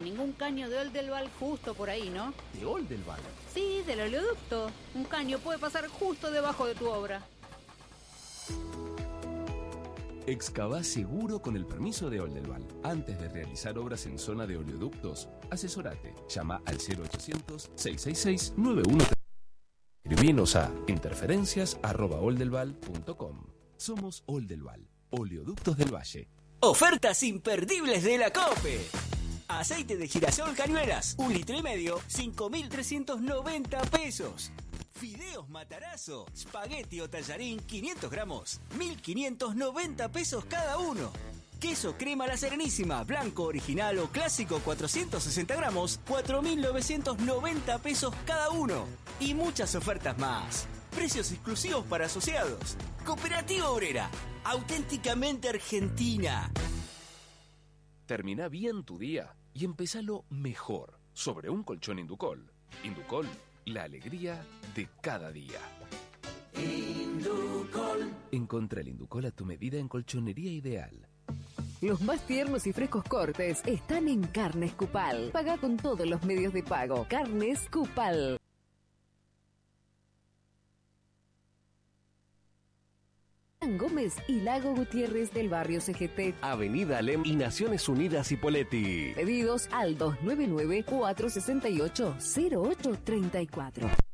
ningún caño de Oldelval justo por ahí, ¿no? ¿De Oldelval? Sí, del oleoducto. Un caño puede pasar justo debajo de tu obra. Excavá seguro con el permiso de Oldelval. Antes de realizar obras en zona de oleoductos, asesorate. Llama al 0800-666-913. Escribinos a interferencias@oldelval.com. Somos Oldelval, Oleoductos del Valle. Ofertas imperdibles de la COPE. Aceite de girasol Cañuelas, 1,5 litros, 5.390 pesos. Fideos Matarazo, espagueti o tallarín, 500 gramos, 1.590 pesos cada uno. Queso crema La Serenísima, blanco original o clásico, 460 gramos, 4.990 pesos cada uno. Y muchas ofertas más. Precios exclusivos para asociados. Cooperativa Obrera, auténticamente argentina. Termina bien tu día y empezalo mejor sobre un colchón Inducol. Inducol, la alegría de cada día. Inducol. Encontrá el Inducol a tu medida en Colchonería Ideal. Los más tiernos y frescos cortes están en Carnes Cupal. Paga con todos los medios de pago. Carnes Cupal. Gómez y Lago Gutiérrez del barrio CGT. Avenida Alem y Naciones Unidas Hippoletti. Pedidos al 299-468-0834.